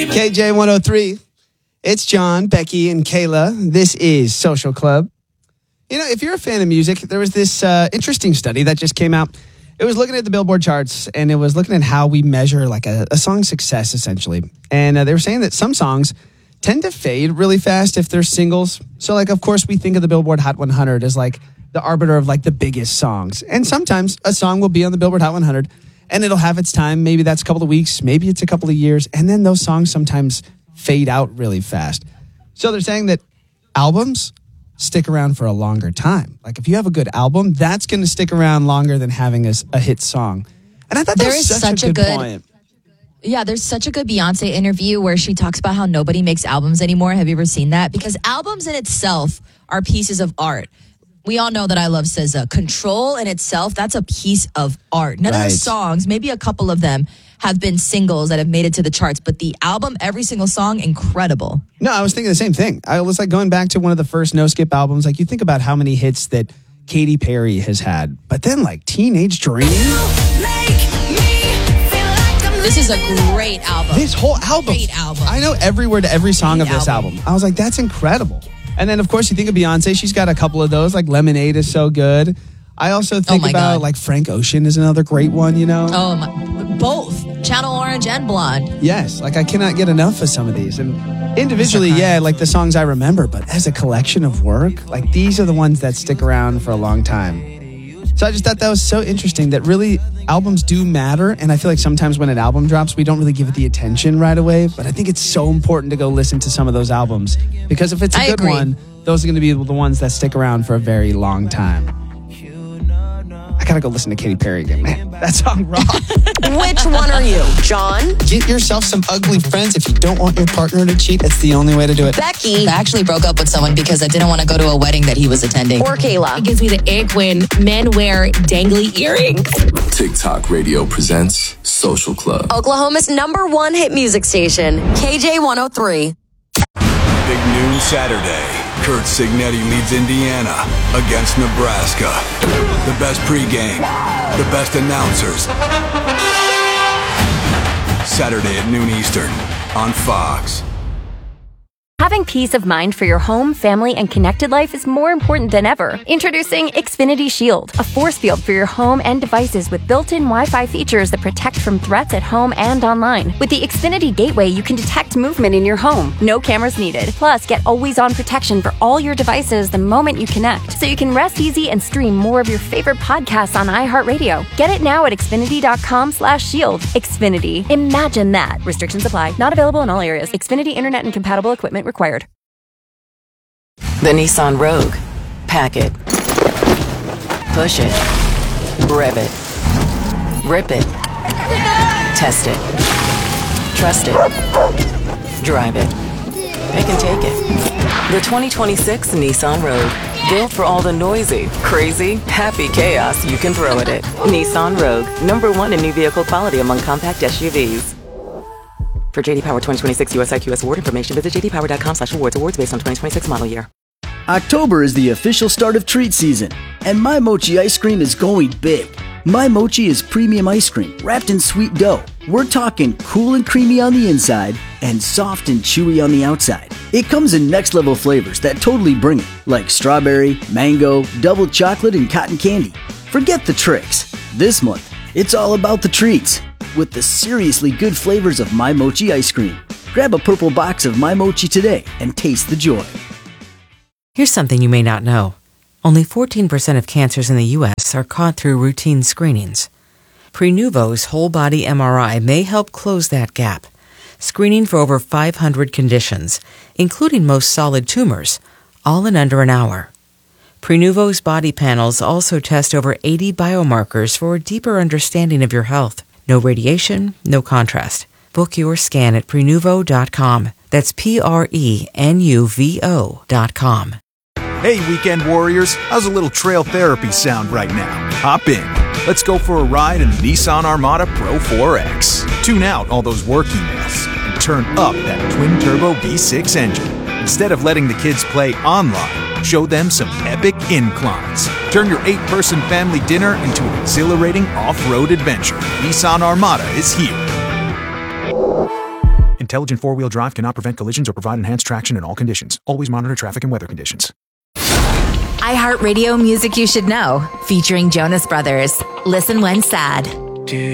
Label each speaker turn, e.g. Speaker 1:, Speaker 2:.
Speaker 1: KJ 103. It's John, Becky, and Kayla. This is Social Club. You know, if you're a fan of music, there was this interesting study that just came out. It was looking at the Billboard charts, and it was looking at how we measure like a song's success, essentially. And they were saying that some songs tend to fade really fast if they're singles. So, like, of course, we think of the Billboard Hot 100 as like the arbiter of like the biggest songs. And sometimes a song will be on the Billboard Hot 100, and it'll have its time. Maybe that's a couple of weeks, maybe it's a couple of years, and then those songs sometimes fade out really fast. So they're saying that albums stick around for a longer time. Like if you have a good album, that's going to stick around longer than having a hit song. And I thought that was such a good point.
Speaker 2: Yeah, there's such a good Beyonce interview where she talks about how nobody makes albums anymore. Have you ever seen that? Because albums in itself are pieces of art. We all know that I Love SZA. Control in itself, that's a piece of art. None of the songs, maybe a couple of them, have been singles that have made it to the charts. But the album, every single song, incredible.
Speaker 1: No, I was thinking the same thing. I was like going back to one of the first No Skip albums. Like you think about how many hits that Katy Perry has had. But then like Teenage Dream.
Speaker 2: This is a great album.
Speaker 1: This whole album.
Speaker 2: Great album.
Speaker 1: I know every word to every song of this album. I was like, that's incredible. And then, of course, you think of Beyonce. She's got a couple of those. Like Lemonade is so good. I also think about like Frank Ocean is another great one, you know?
Speaker 2: Oh, my, both. Channel Orange and Blonde.
Speaker 1: Yes. Like I cannot get enough of some of these. And individually, yeah, like the songs I remember. But as a collection of work, like these are the ones that stick around for a long time. So I just thought that was so interesting that really albums do matter. And I feel like sometimes when an album drops, we don't really give it the attention right away. But I think it's so important to go listen to some of those albums. Because if it's a good one, those are going to be the ones that stick around for a very long time. I gotta go listen to Katy Perry again, man. That song rocks.
Speaker 3: Which one are you, John?
Speaker 1: Get yourself some ugly friends if you don't want your partner to cheat. It's the only way to do it.
Speaker 3: Becky.
Speaker 2: I actually broke up with someone because I didn't want to go to a wedding that he was attending.
Speaker 3: Or Kayla.
Speaker 4: It gives me the ick when men wear dangly earrings.
Speaker 5: TikTok Radio presents Social Club.
Speaker 3: Oklahoma's #1 hit music station, KJ 103.
Speaker 6: Big noon Saturday. Kurt Signetti leads Indiana against Nebraska. The best pregame, the best announcers. Saturday at noon Eastern on Fox.
Speaker 7: Having peace of mind for your home, family, and connected life is more important than ever. Introducing Xfinity Shield, a force field for your home and devices with built-in Wi-Fi features that protect from threats at home and online. With the Xfinity Gateway, you can detect movement in your home. No cameras needed. Plus, get always-on protection for all your devices the moment you connect, so you can rest easy and stream more of your favorite podcasts on iHeartRadio. Get it now at Xfinity.com/shield. Xfinity. Imagine that. Restrictions apply. Not available in all areas. Xfinity Internet and compatible equipment required.
Speaker 8: The Nissan Rogue. Pack it. Push it. Rev it. Rip it. Test it. Trust it. Drive it. It can take it. The 2026 Nissan Rogue. Built for all the noisy, crazy, happy chaos you can throw at it. Nissan Rogue. #1 in new vehicle quality among compact SUVs. For J.D. Power 2026 US IQS award information, visit jdpower.com/awards. Awards based on 2026 model year.
Speaker 9: October is the official start of treat season, and My Mochi ice cream is going big. My Mochi is premium ice cream wrapped in sweet dough. We're talking cool and creamy on the inside and soft and chewy on the outside. It comes in next level flavors that totally bring it, like strawberry, mango, double chocolate, and cotton candy. Forget the tricks. This month, it's all about the treats with the seriously good flavors of My Mochi ice cream. Grab a purple box of My Mochi today and taste the joy.
Speaker 10: Here's something you may not know. Only 14% of cancers in the U.S. are caught through routine screenings. Prenuvo's whole body MRI may help close that gap, screening for over 500 conditions, including most solid tumors, all in under an hour. Prenuvo's body panels also test over 80 biomarkers for a deeper understanding of your health. No radiation, no contrast. Book your scan at Prenuvo.com. That's Prenuvo.com.
Speaker 11: Hey, weekend warriors, how's a little trail therapy sound right now? Hop in. Let's go for a ride in the Nissan Armada Pro 4X. Tune out all those work emails and turn up that twin-turbo V6 engine. Instead of letting the kids play online, show them some epic inclines. Turn your 8-person family dinner into an exhilarating off-road adventure. Nissan Armada is here. Intelligent four-wheel drive cannot prevent collisions or provide enhanced traction in all conditions. Always monitor traffic and weather conditions.
Speaker 12: iHeartRadio Music You Should Know, featuring Jonas Brothers. Listen when sad.